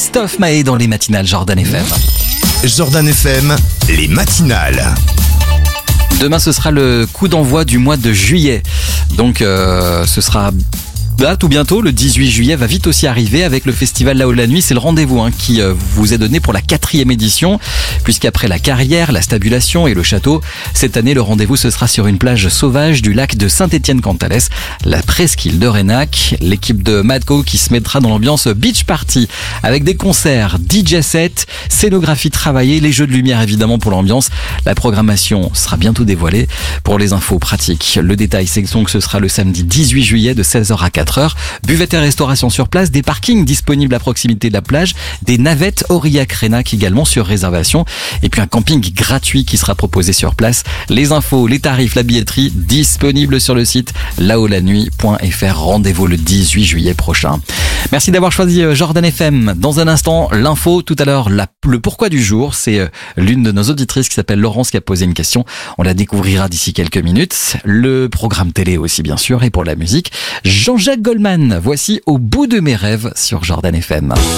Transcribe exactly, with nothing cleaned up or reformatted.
Christophe Maé dans les matinales Jordan F M. Jordan F M, les matinales. Demain, ce sera le coup d'envoi du mois de juillet. Donc, euh, ce sera... Là, tout bientôt, le dix-huit juillet va vite aussi arriver avec le festival Là-haut la nuit. C'est le rendez-vous hein, qui euh, vous est donné pour la quatrième édition, puisqu'après la carrière, la stabulation et le château, cette année, le rendez-vous ce sera sur une plage sauvage du lac de Saint-Étienne-Cantalès, la presqu'île de Rénac. L'équipe de Madco qui se mettra dans l'ambiance beach party avec des concerts, D J sets, scénographie travaillée, les jeux de lumière évidemment pour l'ambiance. La programmation sera bientôt dévoilée. Pour les infos pratiques, le détail c'est donc ce sera le samedi dix-huit juillet de seize heures à quatre heures. Buvette et restauration sur place, des parkings disponibles à proximité de la plage, des navettes Aurillac-Rénac également sur réservation et puis un camping gratuit qui sera proposé sur place. Les infos, les tarifs, la billetterie disponibles sur le site là haut la nuit point f r. Rendez-vous le dix-huit juillet prochain. Merci d'avoir choisi Jordan F M. Dans un instant, l'info, tout à l'heure, la, le pourquoi du jour. C'est l'une de nos auditrices qui s'appelle Laurence qui a posé une question. On la découvrira d'ici quelques minutes. Le programme télé aussi, bien sûr. Et pour la musique, Jean-Jacques Goldman. Voici Au bout de mes rêves sur Jordan F M.